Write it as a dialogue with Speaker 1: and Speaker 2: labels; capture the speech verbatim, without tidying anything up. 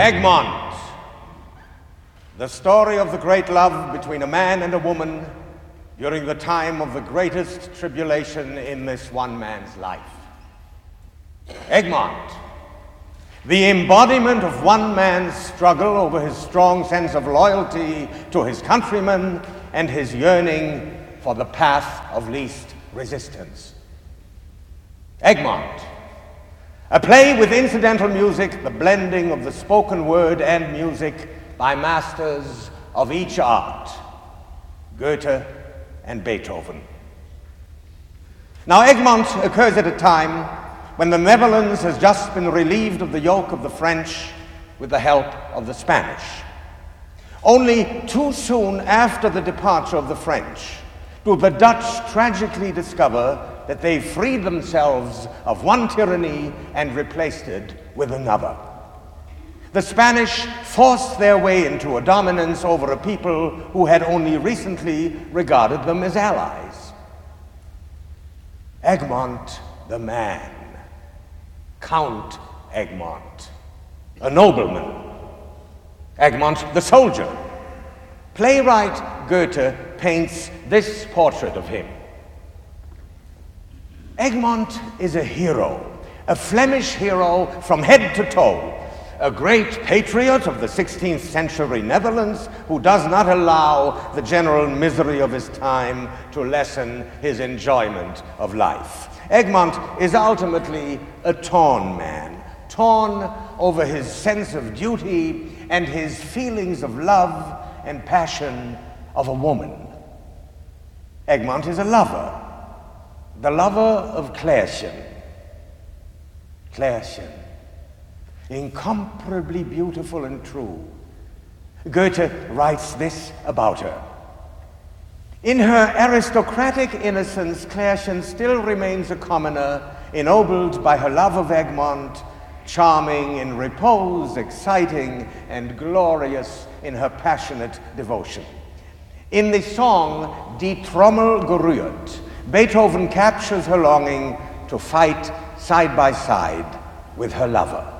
Speaker 1: Egmont, the story of the great love between a man and a woman during the time of the greatest tribulation in this one man's life. Egmont, the embodiment of one man's struggle over his strong sense of loyalty to his countrymen and his yearning for the path of least resistance. Egmont, a play with incidental music, the blending of the spoken word and music by masters of each art, Goethe and Beethoven. Now, Egmont occurs at a time when the Netherlands has just been relieved of the yoke of the French with the help of the Spanish. Only too soon after the departure of the French do the Dutch tragically discover that they freed themselves of one tyranny and replaced it with another. The Spanish forced their way into a dominance over a people who had only recently regarded them as allies. Egmont the man, Count Egmont, a nobleman. Egmont the soldier. Playwright Goethe paints this portrait of him. Egmont is a hero, a Flemish hero from head to toe, a great patriot of the sixteenth century Netherlands who does not allow the general misery of his time to lessen his enjoyment of life. Egmont is ultimately a torn man, torn over his sense of duty and his feelings of love and passion of a woman. Egmont is a lover, the lover of Klärchen. Klärchen, incomparably beautiful and true. Goethe writes this about her. In her aristocratic innocence, Klärchen still remains a commoner, ennobled by her love of Egmont, charming in repose, exciting, and glorious in her passionate devotion. In the song Die Trommel gerührt, Beethoven captures her longing to fight side by side with her lover.